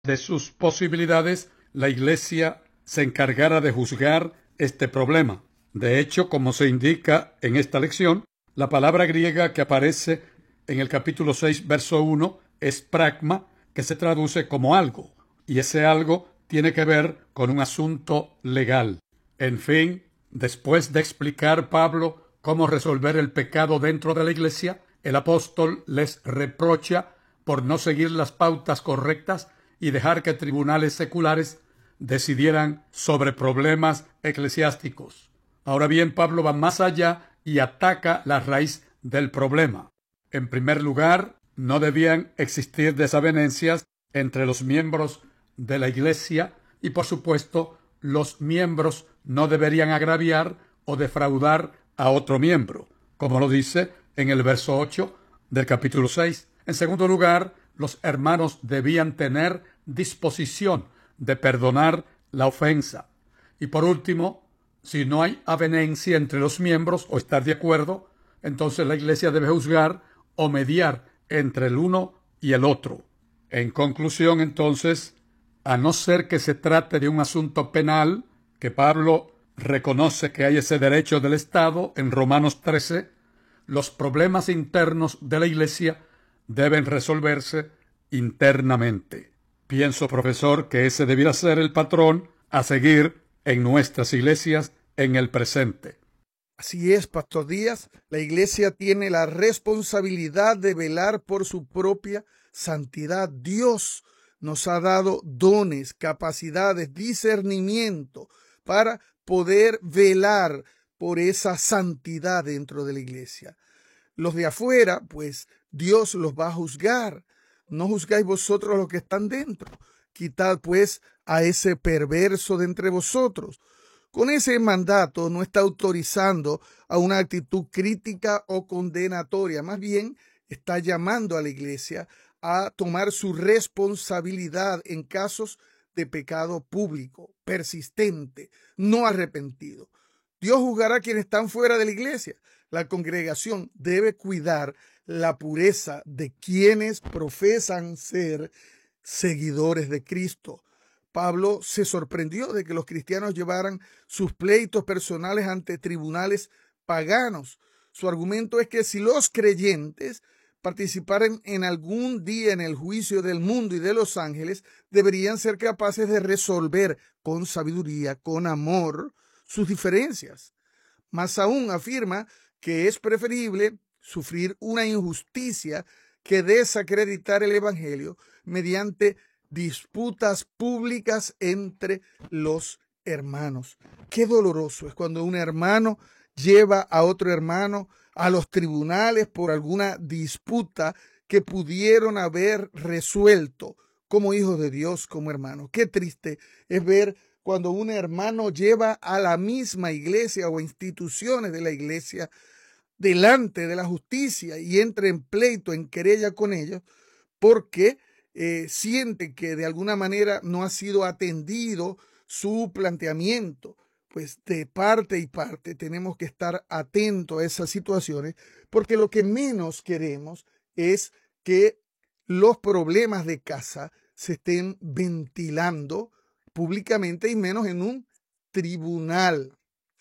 de sus posibilidades, la Iglesia se encargara de juzgar este problema. De hecho, como se indica en esta lección, la palabra griega que aparece en el capítulo 6, verso 1, es pragma, que se traduce como algo, y ese algo tiene que ver con un asunto legal. En fin, después de explicar Pablo cómo resolver el pecado dentro de la Iglesia, el apóstol les reprocha por no seguir las pautas correctas y dejar que tribunales seculares decidieran sobre problemas eclesiásticos. Ahora bien, Pablo va más allá y ataca la raíz del problema. En primer lugar, no debían existir desavenencias entre los miembros de la Iglesia y, por supuesto, los miembros no deberían agraviar o defraudar a otro miembro, como lo dice en el verso 8 del capítulo 6. En segundo lugar, los hermanos debían tener disposición de perdonar la ofensa. Y por último, si no hay avenencia entre los miembros o estar de acuerdo, entonces la Iglesia debe juzgar o mediar entre el uno y el otro. En conclusión, entonces, a no ser que se trate de un asunto penal, que Pablo reconoce que hay ese derecho del Estado en Romanos 13, los problemas internos de la Iglesia deben resolverse internamente. Pienso, profesor, que ese debiera ser el patrón a seguir en nuestras iglesias en el presente. Así es, Pastor Díaz. La Iglesia tiene la responsabilidad de velar por su propia santidad. Dios nos ha dado dones, capacidades, discernimiento para poder velar por esa santidad dentro de la Iglesia. Los de afuera, pues Dios los va a juzgar. No juzgáis vosotros los que están dentro. Quitad pues a ese perverso de entre vosotros. Con ese mandato no está autorizando a una actitud crítica o condenatoria. Más bien está llamando a la Iglesia a tomar su responsabilidad en casos de pecado público, persistente, no arrepentido. Dios juzgará a quienes están fuera de la Iglesia. La congregación debe cuidar la pureza de quienes profesan ser seguidores de Cristo. Pablo se sorprendió de que los cristianos llevaran sus pleitos personales ante tribunales paganos. Su argumento es que si los creyentes participaran en algún día en el juicio del mundo y de los ángeles, deberían ser capaces de resolver con sabiduría, con amor, sus diferencias. Más aún afirma que es preferible sufrir una injusticia que desacreditar el Evangelio mediante disputas públicas entre los hermanos. Qué doloroso es cuando un hermano lleva a otro hermano a los tribunales por alguna disputa que pudieron haber resuelto como hijos de Dios, como hermanos. Qué triste es ver cuando un hermano lleva a la misma iglesia o instituciones de la iglesia delante de la justicia y entra en pleito, en querella con ellos, porque siente que de alguna manera no ha sido atendido su planteamiento. Pues de parte y parte tenemos que estar atentos a esas situaciones, porque lo que menos queremos es que los problemas de casa se estén ventilando públicamente y menos en un tribunal.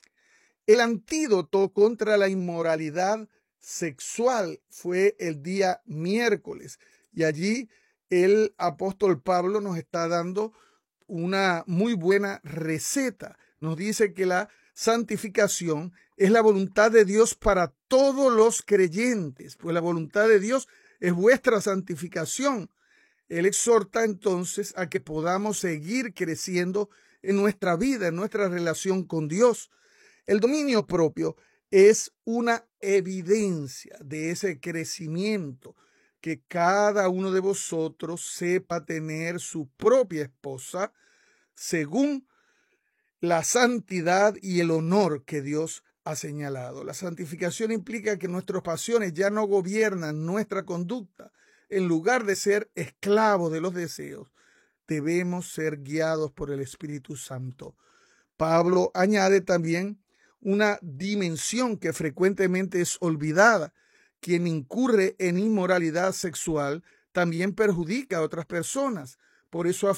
El antídoto contra la inmoralidad sexual fue el día miércoles y allí el apóstol Pablo nos está dando una muy buena receta. Nos dice que la santificación es la voluntad de Dios para todos los creyentes, pues la voluntad de Dios es vuestra santificación. Él exhorta entonces a que podamos seguir creciendo en nuestra vida, en nuestra relación con Dios. El dominio propio es una evidencia de ese crecimiento, que cada uno de vosotros sepa tener su propia esposa según la santidad y el honor que Dios ha señalado. La santificación implica que nuestras pasiones ya no gobiernan nuestra conducta. En lugar de ser esclavos de los deseos, debemos ser guiados por el Espíritu Santo. Pablo añade también una dimensión que frecuentemente es olvidada. Quien incurre en inmoralidad sexual también perjudica a otras personas, Por eso